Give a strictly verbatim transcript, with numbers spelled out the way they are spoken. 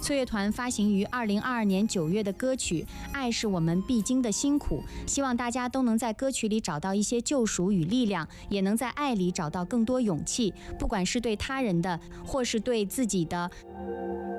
翠乐团发行于二零二二年九月的歌曲《爱是我们必经的辛苦》，希望大家都能在歌曲里找到一些救赎与力量，也能在爱里找到更多勇气，不管是对他人的，或是对自己的。